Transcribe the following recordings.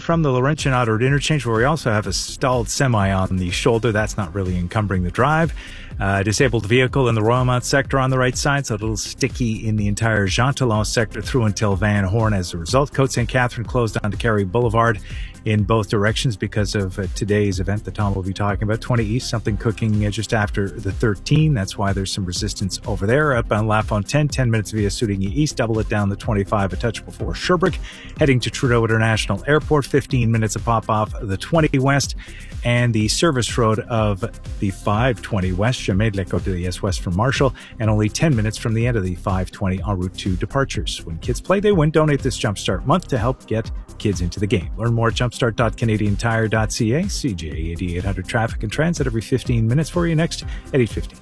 from the Laurentian Outer Interchange, where we also have a stalled semi on the shoulder. That's not really encumbering the drive. Disabled vehicle in the Royalmount sector on the right side, so a little sticky in the entire Jean Talon sector through until Van Horn as a result. Côte St. Catherine closed onto Carey Boulevard in both directions because of today's event that Tom will be talking about. 20 East, something cooking just after the 13. That's why there's some resistance over there. Up on La Fontaine, 10 minutes via Soudigny East, double it down the 25 a touch before Sherbrooke. Heading to Trudeau International Airport, 15 minutes of pop off the 20 West. And the service road of the 520 West, Chemin de la Côte de l'Est west from Marshall, and only 10 minutes from the end of the 520 en route to departures. When kids play, they win. Donate this Jumpstart month to help get kids into the game. Learn more at jumpstart.canadiantire.ca. CJAD 800 traffic and transit every 15 minutes for you next at 8:15.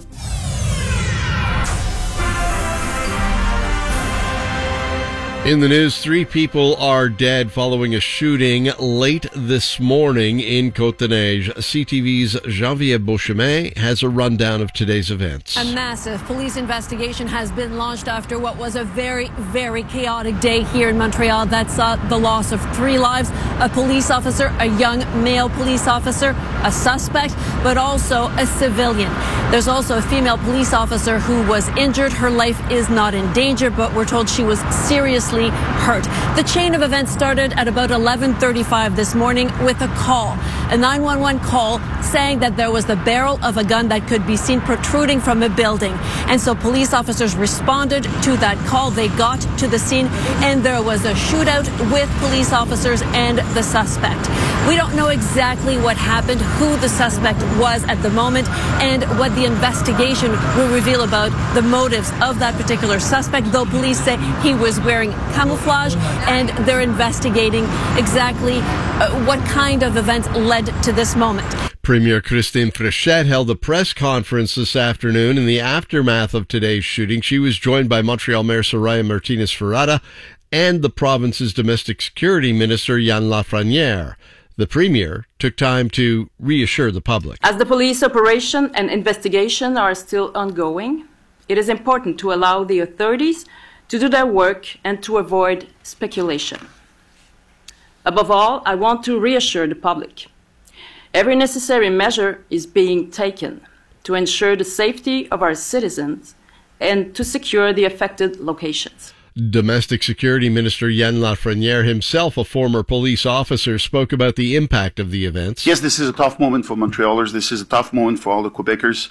In the news, 3 people are dead following a shooting late this morning in Côte-des-Neiges. CTV's Jean-Pierre Beauchemin has a rundown of today's events. A massive police investigation has been launched after what was a very, very chaotic day here in Montreal that saw the loss of 3 lives, a police officer, a young male police officer, a suspect, but also a civilian. There's also a female police officer who was injured. Her life is not in danger, but we're told she was seriously hurt. The chain of events started at about 11:35 this morning with a call, a 911 call saying that there was the barrel of a gun that could be seen protruding from a building. And so police officers responded to that call. They got to the scene and there was a shootout with police officers and the suspect. We don't know exactly what happened, who the suspect was at the moment, and what the investigation will reveal about the motives of that particular suspect, though police say he was wearing camouflage, and they're investigating exactly what kind of events led to this moment. Premier Christine Fréchette held a press conference this afternoon in the aftermath of today's shooting. She was joined by Montreal Mayor Soraya Martinez-Ferrada and the province's domestic security minister, Yan Lafrenière. The Premier took time to reassure the public. As the police operation and investigation are still ongoing, it is important to allow the authorities to do their work and to avoid speculation. Above all, I want to reassure the public. Every necessary measure is being taken to ensure the safety of our citizens and to secure the affected locations. Domestic Security Minister Yan Lafrenière, himself a former police officer, spoke about the impact of the events. Yes, this is a tough moment for Montrealers. This is a tough moment for all the Quebecers.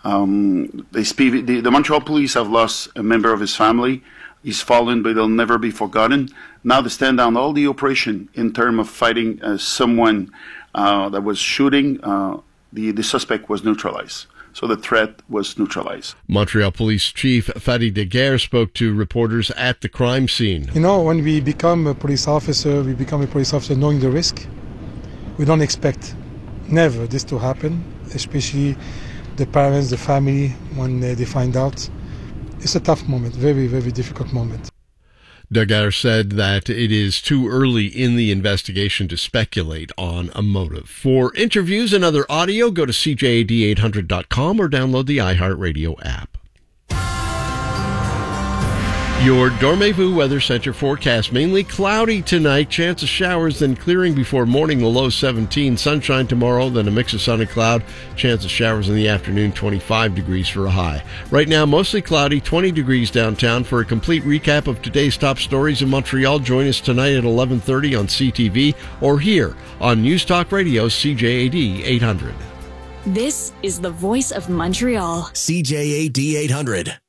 The Montreal police have lost a member of his family. He's fallen, but he'll never be forgotten. Now to stand down all the operation in terms of fighting someone that was shooting, the suspect was neutralized. So the threat was neutralized. Montreal Police Chief Fadi Deguerre spoke to reporters at the crime scene. You know, when we become a police officer, knowing the risk. We don't expect never this to happen, especially the parents, the family, when they find out. It's a tough moment, very, very difficult moment. Deguerre said that it is too early in the investigation to speculate on a motive. For interviews and other audio, go to CJAD800.com or download the iHeartRadio app. Your Dormez-vous Weather Center forecast: mainly cloudy tonight, chance of showers, then clearing before morning, the low 17. Sunshine tomorrow, then a mix of sun and cloud. Chance of showers in the afternoon, 25 degrees for a high. Right now, mostly cloudy, 20 degrees downtown. For a complete recap of today's top stories in Montreal, join us tonight at 11:30 on CTV or here on News Talk Radio, CJAD 800. This is the voice of Montreal. CJAD 800.